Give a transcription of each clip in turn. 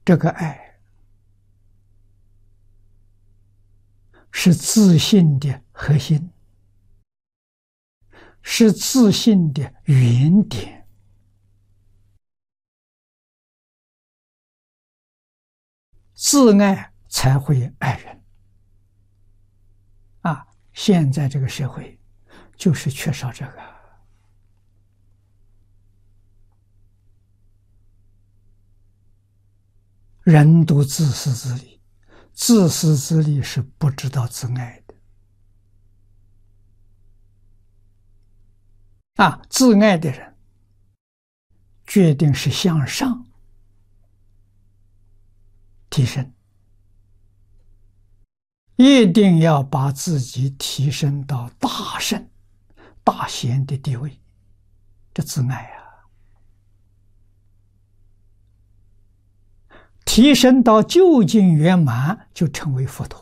这个爱是自信的核心，是自信的原点。自爱才会爱人。现在这个社会就是缺少这个。人都自私自利，自私自利是不知道自爱的。自爱的人决定是向上提升，一定要把自己提升到大圣、大贤的地位，这自爱提升到究竟圆满，就成为佛陀。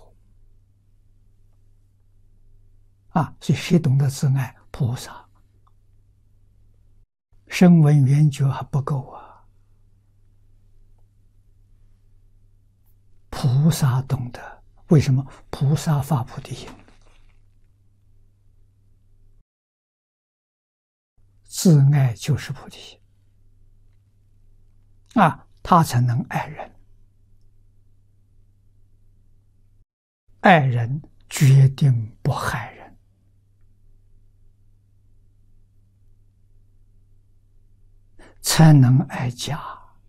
所以谁懂得自爱？菩萨。声闻缘觉还不够菩萨懂得。为什么？菩萨发菩提心，自爱就是菩提心他才能爱人。爱人决定不害人，才能爱家。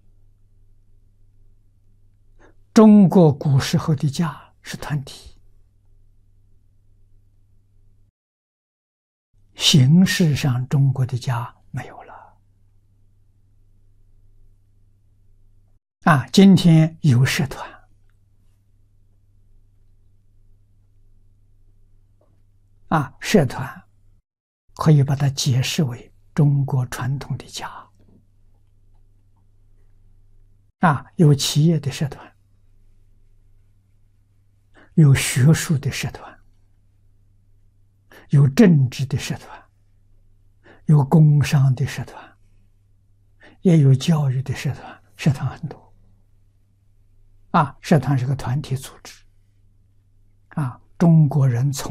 中国古时候的家是团体，形式上中国的家没有了。今天有社团，社团可以把它解释为中国传统的家。有企业的社团，有学术的社团，有政治的社团，有工商的社团，也有教育的社团。社团很多社团是个团体组织中国人从